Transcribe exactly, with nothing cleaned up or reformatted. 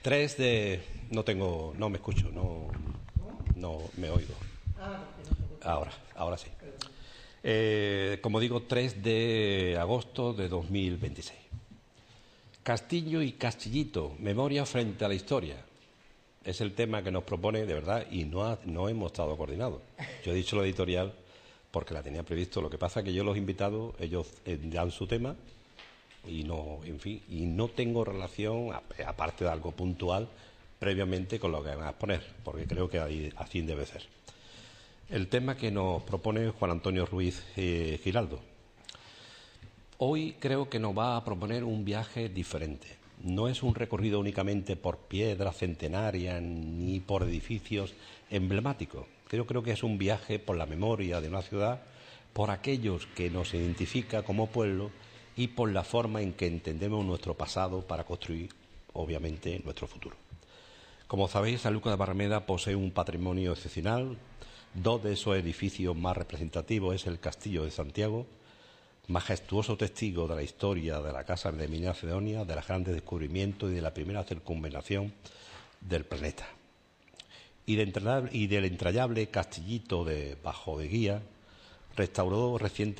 Tres de... No tengo... No me escucho, no... No me oigo. Ahora, ahora sí. Eh, como digo, tres de agosto de dos mil veintiséis. Castillo y Castillito, memoria frente a la historia. Es el tema que nos propone, de verdad, y no, ha, no hemos estado coordinados. Yo he dicho lo editorial porque la tenía previsto. Lo que pasa es que yo los invitados, ellos eh, dan su tema y no, en fin, y no tengo relación, aparte de algo puntual, previamente con lo que van a exponer, porque creo que ahí, así debe ser. El tema que nos propone Juan Antonio Ruiz eh, Giraldo. Hoy creo que nos va a proponer un viaje diferente. No es un recorrido únicamente por piedras centenarias ni por edificios emblemáticos. Creo, creo que es un viaje por la memoria de una ciudad, por aquellos que nos identifica como pueblo y por la forma en que entendemos nuestro pasado para construir, obviamente, nuestro futuro. Como sabéis, Sanlúcar de Barrameda posee un patrimonio excepcional. Dos de esos edificios más representativos es el Castillo de Santiago, majestuoso testigo de la historia de la Casa de Medina Sidonia, de los grandes descubrimientos y de la primera circunvalación del planeta. Y, de y del entrañable Castillito de Bajo de Guía, restaurado recientemente